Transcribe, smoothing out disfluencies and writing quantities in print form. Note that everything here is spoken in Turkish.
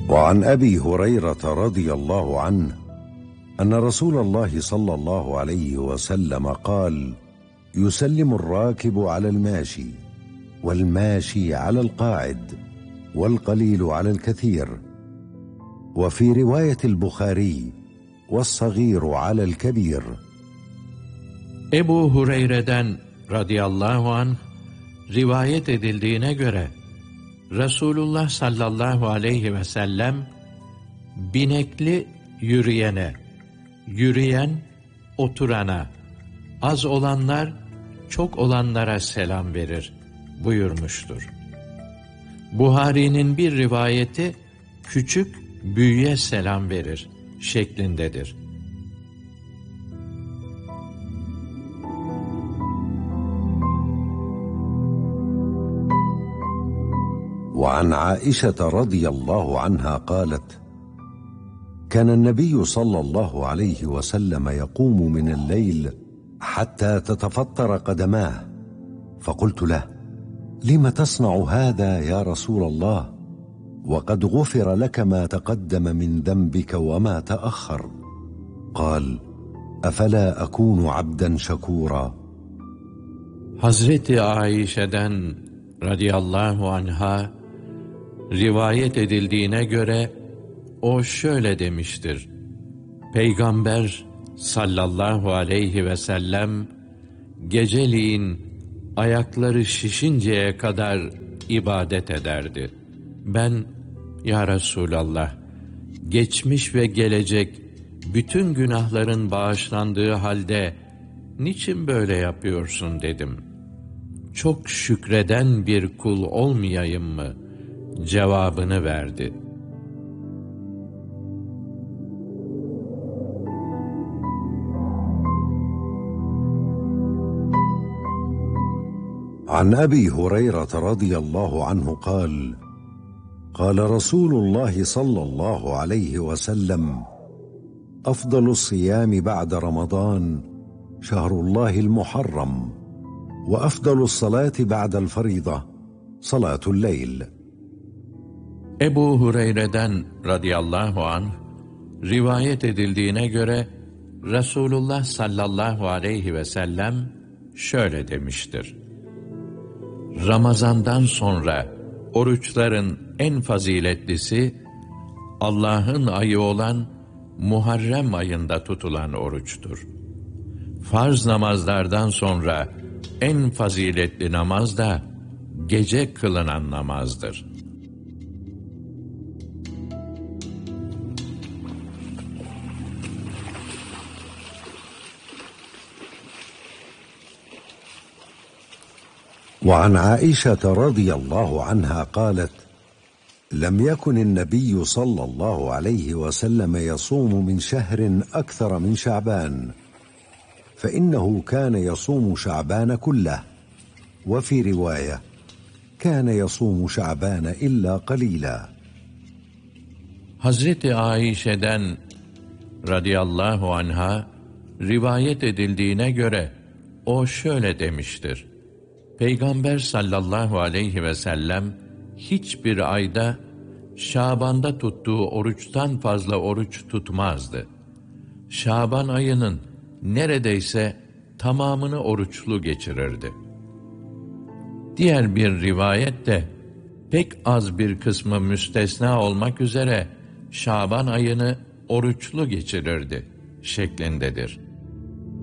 وعن أبي هريرة رضي الله عنه أن رسول الله صلى الله عليه وسلم قال: يسلم الراكب على الماشي، والماشي على القاعد، والقليل على الكثير. وفي رواية البخاري: والصغير على الكبير. Ebu Hureyre'den radıyallahu anh rivayet edildiğine göre Resulullah sallallahu aleyhi ve sellem binekli yürüyene, yürüyen oturana, az olanlar çok olanlara selam verir buyurmuştur. Buhari'nin bir rivayeti küçük büyüğe selam verir şeklindedir. وعن عائشة رضي الله عنها قالت: كان النبي صلى الله عليه وسلم يقوم من الليل حتى تتفطر قدماه، فقلت له: لم تصنع هذا يا رسول الله؟ وقد غفر لك ما تقدم من ذنبك وما تأخر. قال: أفلا أكون عبدا شكورا. Hazreti Aişe'den radıyallahu anha rivayet edildiğine göre o şöyle demiştir: Peygamber sallallahu aleyhi ve sellem geceliğin ayakları şişinceye kadar ibadet ederdi. Ben, ya Resulallah, geçmiş ve gelecek bütün günahların bağışlandığı halde niçin böyle yapıyorsun dedim. Çok şükreden bir kul olmayayım mı? Cevabını verdi. عن أبي هريرة رضي الله عنه قال: قال رسول الله صلى الله عليه وسلم: أفضل الصيام بعد رمضان شهر الله المحرم، وأفضل الصلاة بعد الفريضة صلاة الليل. Ebu Hureyre'den radıyallahu anh rivayet edildiğine göre Resulullah sallallahu aleyhi ve sellem şöyle demiştir: Ramazandan sonra oruçların en faziletlisi Allah'ın ayı olan Muharrem ayında tutulan oruçtur. Farz namazlardan sonra en faziletli namaz da gece kılınan namazdır. وعن عائشة رضي الله عنها قالت: لم يكن النبي صلى الله عليه وسلم يصوم من شهر أكثر من شعبان، فإنه كان يصوم شعبان كله، وفي رواية: كان يصوم شعبان إلا قليلا. Hazreti Aişe'den radıyallahu anha rivayet edildiğine göre o şöyle demiştir: Peygamber sallallahu aleyhi ve sellem hiçbir ayda Şaban'da tuttuğu oruçtan fazla oruç tutmazdı. Şaban ayının neredeyse tamamını oruçlu geçirirdi. Diğer bir rivayette pek az bir kısmı müstesna olmak üzere Şaban ayını oruçlu geçirirdi şeklindedir.